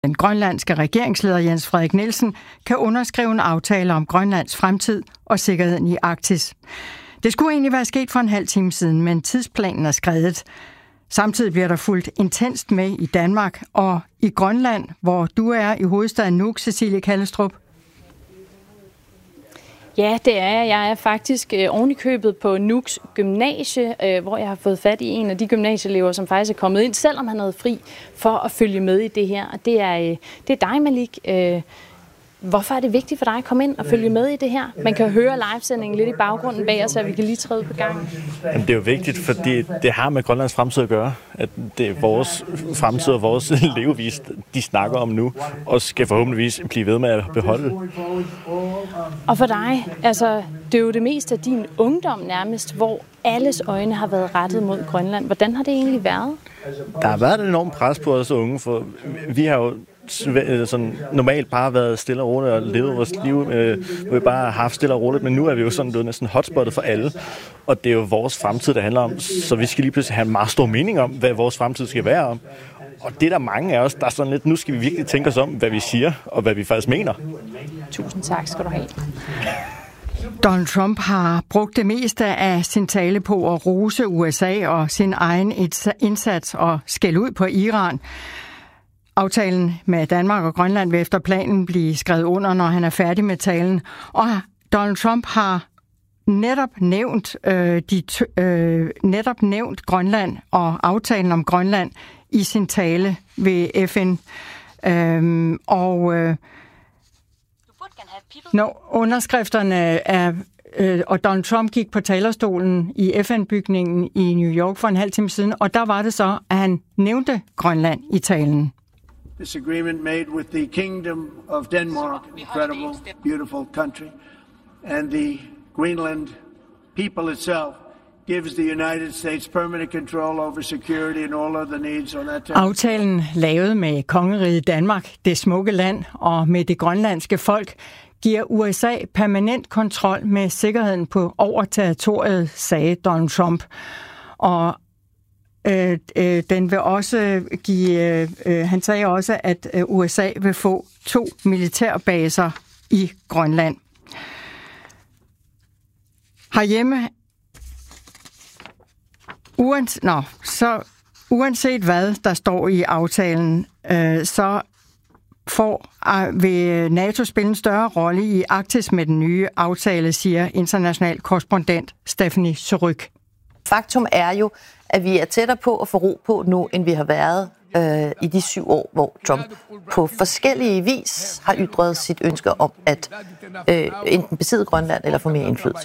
Den grønlandske regeringsleder Jens Frederik Nielsen kan underskrive en aftale om Grønlands fremtid og sikkerheden i Arktis. Det skulle egentlig være sket for en halv time siden, men tidsplanen er skredet. Samtidig bliver der fulgt intenst med i Danmark og i Grønland, hvor du er i hovedstaden Nuuk, Cecilie Kallestrup. Ja, det er jeg. Jeg er faktisk oven i købet på Nuuks gymnasie, hvor jeg har fået fat i en af de gymnasieelever, som faktisk er kommet ind, selvom han havde fri, for at følge med i det her. Og det er dig, Malik. Hvorfor er det vigtigt for dig at komme ind og følge med i det her? Man kan høre livesendingen lidt i baggrunden bag os, så vi kan lige træde på gang. Jamen, det er jo vigtigt, fordi det har med Grønlands fremtid at gøre. At det er vores fremtid og vores levevis, de snakker om nu, og skal forhåbentligvis blive ved med at beholde. Og for dig, altså, det er jo det meste af din ungdom nærmest, hvor alles øjne har været rettet mod Grønland. Hvordan har det egentlig været? Der har været et enormt pres på os unge, for vi har jo sådan normalt bare været stille og roligt og levet vores liv, hvor vi bare har haft stille og roligt, men nu er vi jo sådan blevet næsten hotspottet for alle, og det er jo vores fremtid, det handler om, så vi skal lige pludselig have en meget stor mening om, hvad vores fremtid skal være om. Og det er der mange af os, der er sådan lidt, nu skal vi virkelig tænke os om, hvad vi siger, og hvad vi faktisk mener. Tusind tak skal du have. Donald Trump har brugt det meste af sin tale på at rose USA og sin egen indsats og skælde ud på Iran. Aftalen med Danmark og Grønland vil efter planen blive skrevet under, når han er færdig med talen. Og Donald Trump har netop nævnt Grønland og aftalen om Grønland i sin tale ved FN. Når underskrifterne er og Donald Trump gik på talerstolen i FN-bygningen i New York for en halv time siden, og der var det så, at han nævnte Grønland i talen. This agreement made with the Kingdom of Denmark, incredible, beautiful country, and the Greenland people itself gives the United States permanent control over security and all other needs on that territory. Aftalen lavet med kongeriget Danmark, det smukke land, og med det grønlandske folk, giver USA permanent kontrol med sikkerheden på over territoriet, sagde Donald Trump. Og den vil også give, han sagde også, at USA vil få 2 militærbaser i Grønland. Herhjemme, uanset hvad der står i aftalen, så vil NATO spille en større rolle i Arktis med den nye aftale, siger international korrespondent Stephanie Surrugue. Faktum er jo, at vi er tættere på at få ro på nu, end vi har været i de 7 år, hvor Trump på forskellige vis har ytret sit ønske om at enten besidde Grønland eller få mere indflydelse.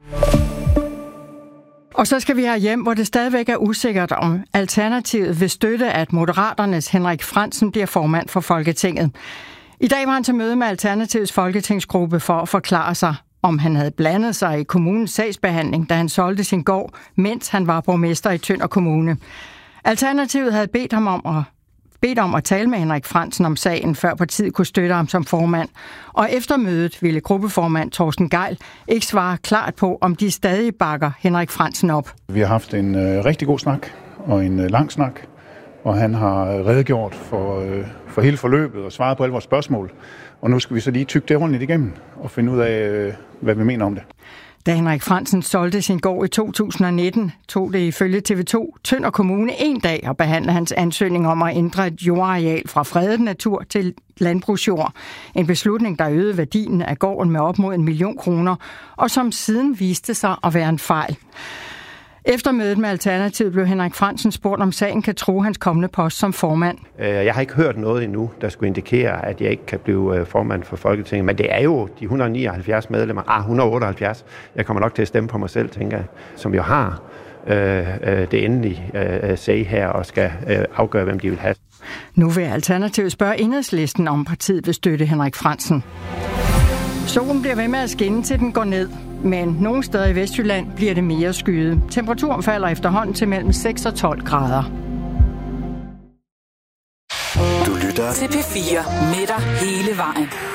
Og så skal vi hjem, hvor det stadigvæk er usikkert, om Alternativet vil støtte, at Moderaternes Henrik Frandsen bliver formand for Folketinget. I dag var han til møde med Alternativets folketingsgruppe for at forklare sig, om han havde blandet sig i kommunens sagsbehandling, da han solgte sin gård, mens han var borgmester i Tønder Kommune. Alternativet havde bedt om at tale med Henrik Frandsen om sagen, før partiet kunne støtte ham som formand. Og efter mødet ville gruppeformand Torsten Gejl ikke svare klart på, om de stadig bakker Henrik Frandsen op. Vi har haft en rigtig god snak og en lang snak, og han har redegjort for hele forløbet og svaret på alle vores spørgsmål. Og nu skal vi så lige tygge det ordentligt igennem og finde ud af, hvad vi mener om det. Da Henrik Frandsen solgte sin gård i 2019, tog det ifølge TV2 Tønder Kommune 1 dag at behandle hans ansøgning om at ændre et jordareal fra fredet natur til landbrugsjord. En beslutning, der øgede værdien af gården med op mod 1 million kroner, og som siden viste sig at være en fejl. Efter mødet med Alternativet blev Henrik Frandsen spurgt, om sagen kan true hans kommende post som formand. Jeg har ikke hørt noget endnu, der skulle indikere, at jeg ikke kan blive formand for Folketinget. Men det er jo de 179 medlemmer, 178. Jeg kommer nok til at stemme på mig selv, tænker jeg, som jo har det endelige sag her og skal afgøre, hvem de vil have. Nu vil Alternativet spørge Enhedslisten, om partiet vil støtte Henrik Frandsen. Solen bliver ved med at skinne, til den går ned. Men nogle steder i Vestjylland bliver det mere skyet. Temperaturen falder efterhånden til mellem 6 og 12 grader. Du lytter til P4 med dig hele vejen.